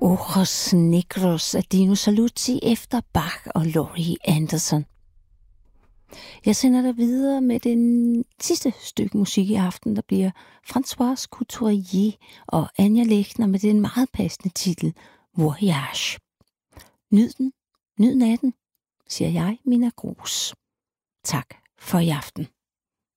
Ojos Negros af Dino Saluzzi efter Bach og Laurie Anderson. Jeg sender dig videre med den sidste stykke musik i aften, der bliver Françoise Couturier og Anja Lechner med den meget passende titel Voyage. Nyd den, nyd natten, siger jeg, Mina Grus. Tak for i aften.